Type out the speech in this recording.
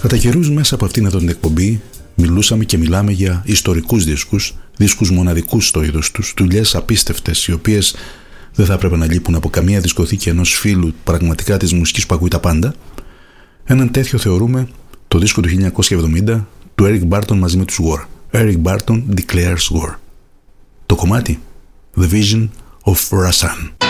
Κατά καιρούς μέσα από αυτήν εδώ την εκπομπή μιλούσαμε και μιλάμε για ιστορικούς δίσκους μοναδικούς στο είδος τους, δουλειές απίστευτες, οι οποίες δεν θα έπρεπε να λείπουν από καμία δισκοθήκη ενός φίλου πραγματικά της μουσικής που ακούει τα πάντα. Έναν τέτοιο θεωρούμε το δίσκο του 1970 του Eric Burton μαζί με τους War. Eric Burton Declares War. Το κομμάτι The Vision of Rasan.